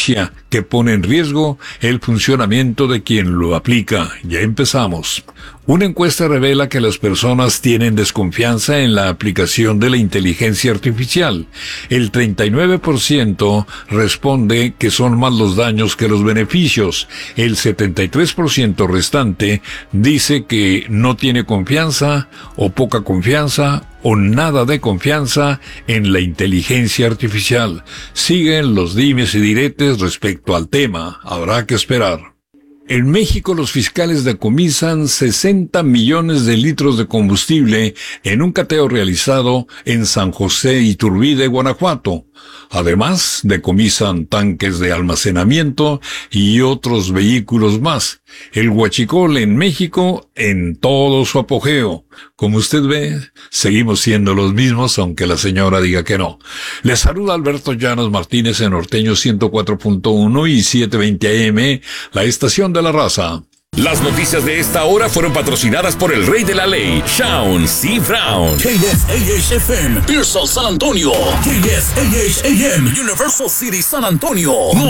noticia que pone en riesgo el funcionamiento de quien lo aplica. Ya empezamos. Una encuesta revela que las personas tienen desconfianza en la aplicación de la inteligencia artificial. El 39% responde que son más los daños que los beneficios. El 73% restante dice que no tiene confianza o poca confianza o nada de confianza en la inteligencia artificial. Siguen los dimes y diretes respecto al tema. Habrá que esperar. En México, los fiscales decomisan 60 millones de litros de combustible en un cateo realizado en San José Iturbide, Guanajuato. Además, decomisan tanques de almacenamiento y otros vehículos más. El huachicol en México en todo su apogeo. Como usted ve, seguimos siendo los mismos, aunque la señora diga que no. Les saluda Alberto Llanos Martínez en Norteño 104.1 y 720 AM, la estación de la raza. Las noticias de esta hora fueron patrocinadas por el rey de la ley, Shaun C. Brown. KSAH-FM, Pearsall, San Antonio. KSAH-AM, Universal City, San Antonio.